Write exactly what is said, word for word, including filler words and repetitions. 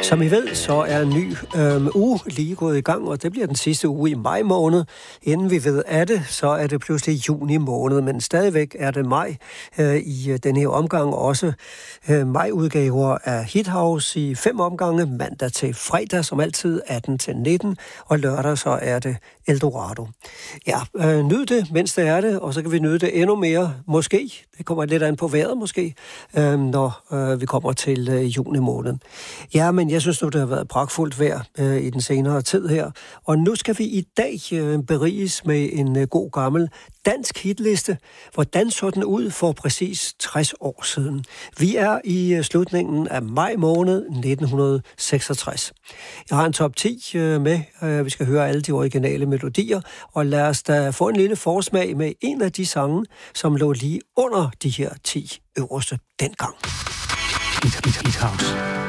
Som I ved, så er en ny øh, uge lige gået i gang, og det bliver den sidste uge i maj måned. Inden vi ved af det, så er det pludselig juni måned, men stadigvæk er det maj øh, i den her omgang. Også øh, majudgaver af Hit House i fem omgange, mandag til fredag, som altid atten til nitten, og lørdag så er det Eldorado. Ja, øh, nyd det, mens det er det, og så kan vi nyde det endnu mere, måske. Det kommer lidt an på vejret, måske, øh, når øh, vi kommer til øh, juni måned. Ja, men jeg synes nu, det har været pragtfuldt vejr øh, i den senere tid her. Og nu skal vi i dag øh, beriges med en øh, god gammel dansk hitliste. Hvordan så den ud for præcis tres år siden? Vi er i øh, slutningen af maj måned nitten seksogtres. Jeg har en top ti øh, med. Øh, vi skal høre alle de originale melodier. Og lad os da få en lille forsmag med en af de sange, som lå lige under de her ti øverste dengang. Hit, hit, hit house.